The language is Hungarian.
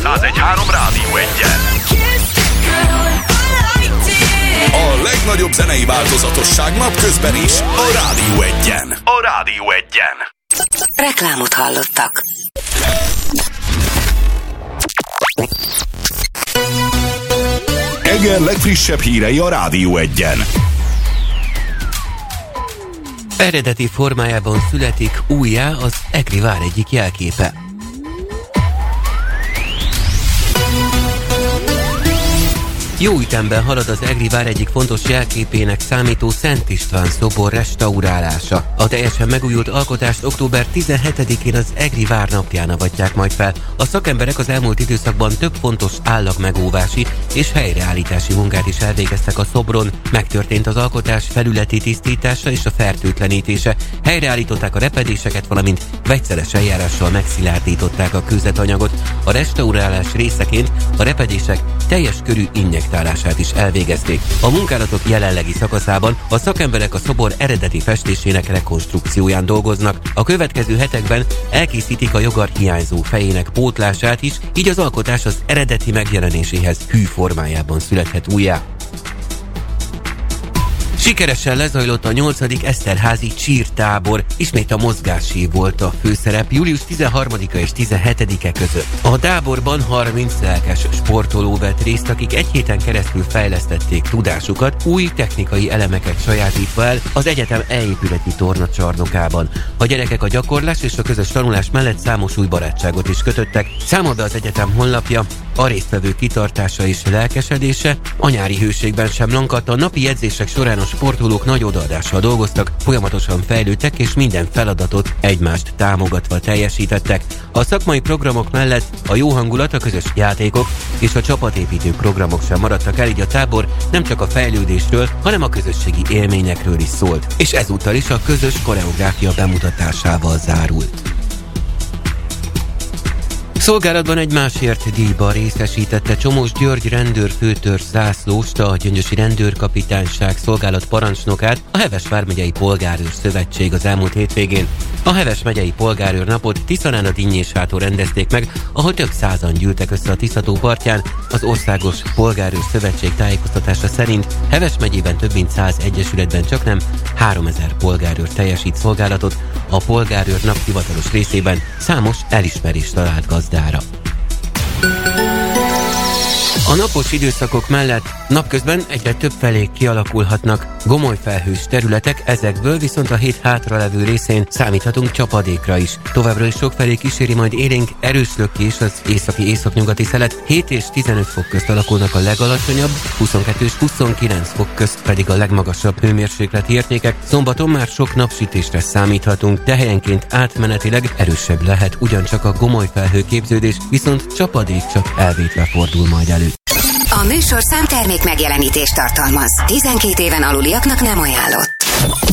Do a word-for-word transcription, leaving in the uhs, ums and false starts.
százegyhárom Rádió Egyen. A legnagyobb zenei változatosság napközben is a Rádió Egyen. A Rádió Egyen. Reklámot hallottak. Eger legfrissebb hírei a Rádió Egyen. Eredeti formájában születik újjá az Egri vár egyik jelképe. Jó ütemben halad az Egri vár egyik fontos jelképének számító Szent István szobor restaurálása. A teljesen megújult alkotást október tizenhetedikén az Egri vár napján avatják majd fel. A szakemberek az elmúlt időszakban több fontos állagmegóvási és helyreállítási munkát is elvégeztek a szobron. Megtörtént az alkotás felületi tisztítása és a fertőtlenítése. Helyreállították a repedéseket, valamint vegyszeres eljárással megszilárdították a kőzetanyagot. A restaurálás részeként a repedések teljes körű injektálását is elvégezték. A munkálatok jelenlegi szakaszában a szakemberek a szobor eredeti festésének rekonstrukcióján dolgoznak. A következő hetekben elkészítik a jogar hiányzó fejének pótlását is, így az alkotás az eredeti megjelenéséhez hű formájában születhet újjá. Sikeresen lezajlott a nyolcadik Eszterházi csírtábor. Ismét a mozgásév volt a főszerep július tizenharmadika és tizenhetedike között. A táborban harminc lelkes sportoló vett részt, akik egy héten keresztül fejlesztették tudásukat, új technikai elemeket sajátítva el az egyetem e-épületi tornacsarnokában. A gyerekek a gyakorlás és a közös tanulás mellett számos új barátságot is kötöttek. Számol be az egyetem honlapja, a résztvevő kitartása és lelkesedése a nyári hőségben sem lankadt. A napi edzések során a sportolók nagy odaadással dolgoztak, folyamatosan fejlődtek és minden feladatot egymást támogatva teljesítettek. A szakmai programok mellett a jó hangulat, a közös játékok és a csapatépítő programok sem maradtak el, így a tábor nem csak a fejlődésről, hanem a közösségi élményekről is szólt. És ezúttal is a közös koreográfia bemutatásával zárult. Szolgálatban egy másért díjban részesítette Csomós György rendőrfőtörzs zászlóst, a Gyöngyösi Rendőrkapitányság szolgálat parancsnokát a Heves vármegyei Polgárőr Szövetség az elmúlt hétvégén. A Heves megyei Polgárőr napot Tiszanán a Dinnyéshától rendezték meg, ahol több százan gyűltek össze a Tisza-tó partján. Az Országos Polgárőr Szövetség tájékoztatása szerint Heves megyében több mint száz egyesületben csaknem háromezer polgárőr teljesít szolgálatot. A Polgárőr nap hivatalos részében számos elismerést talált gazdára. A napos időszakok mellett napközben egyre több felé kialakulhatnak gomoly felhős területek, ezekből viszont a hét hátralevő részén számíthatunk csapadékra is. Továbbra is sokfelé kíséri majd élénk erős lökés az északi északnyugati szelet, hét és tizenöt fok közt alakulnak a legalacsonyabb, huszonkettő és huszonkilenc fok közt pedig a legmagasabb hőmérsékleti értékek. Szombaton már sok napsütésre számíthatunk, de helyenként átmenetileg erősebb lehet ugyancsak a gomoly felhőképződés, viszont csapadék csak elvétve fordul majd elő. A műsorszám termék megjelenítést tartalmaz. tizenkét éven aluliaknak nem ajánlott.